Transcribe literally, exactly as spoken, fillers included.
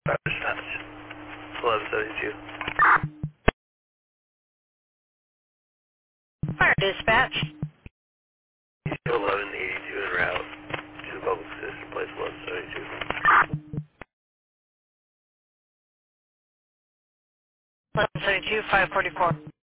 Fire dispatch. eleven seventy-two. Fire dispatch. eleven eighty-two en route to public assistance place eleven seventy-two. eleven seventy-two, five forty-four.